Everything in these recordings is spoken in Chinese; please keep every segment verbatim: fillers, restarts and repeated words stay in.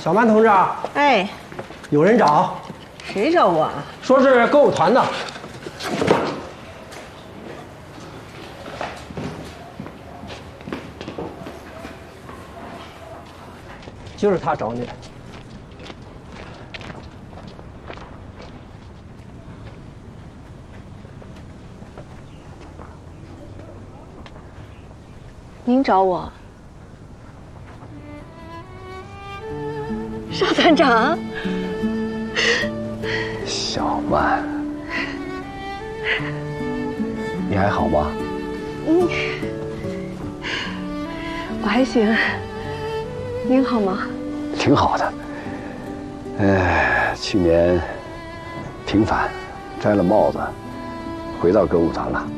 小曼同志， 哎， 有人找， 谁找我啊？ 说是歌舞团的。就是他找你。 您找我？邵团长。 小曼，你还好吗？ 嗯，我还行。您好吗？ 挺好的。哎，去年平反，摘了帽子，回到歌舞团了。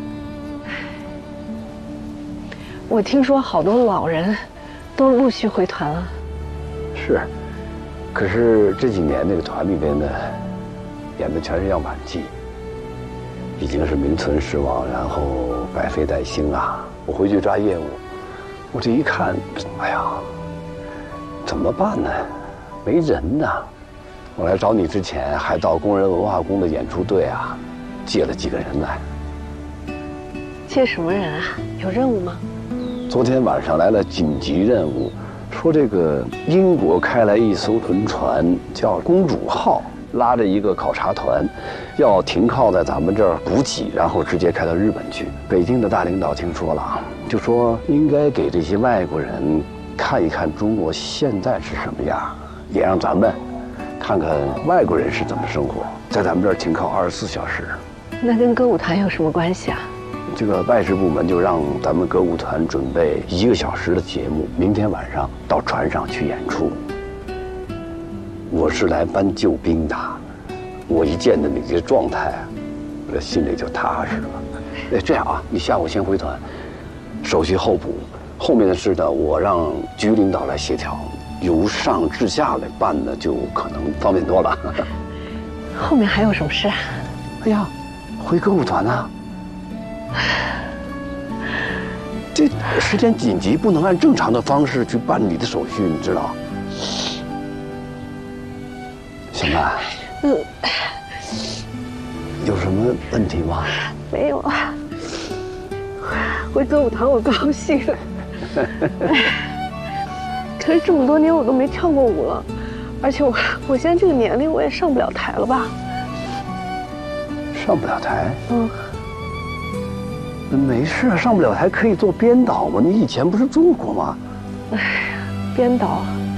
我听说好多老人都陆续回团了。 是，可是这几年那个团里边呢，演的全是样板戏，已经是名存实亡，然后百废待兴啊。我回去抓业务，我这一看，哎呀，怎么办呢？没人呐！我来找你之前，还到工人文化宫的演出队啊，借了几个人来。 借什么人啊？有任务吗？ 昨天晚上来了紧急任务，说这个英国开来一艘轮船，叫公主号，拉着一个考察团，要停靠在咱们这儿补给，然后直接开到日本去。北京的大领导听说了，就说应该给这些外国人看一看中国现在是什么样，也让咱们看看外国人是怎么生活，在咱们这儿停靠二十四小时。 那跟歌舞团有什么关系啊？ 这个外事部门就让咱们歌舞团准备一个小时的节目，明天晚上到船上去演出。我是来搬救兵的，我一见到你这状态，我这心里就踏实了。哎，这样啊，你下午先回团，手续后补，后面的事呢，我让局领导来协调，由上至下来办呢，就可能方便多了。 后面还有什么事啊？ 哎呀，回歌舞团啊。这时间紧急，不能按正常的方式去办理的手续，你知道？小曼，嗯，有什么问题吗？ 没有啊。回歌舞团我高兴。可是这么多年我都没跳过舞了，而且我我现在这个年龄我也上不了台了吧？ 上不了台？嗯。没事，上不了台可以做编导嘛。你以前不是做过吗？ 哎呀，编导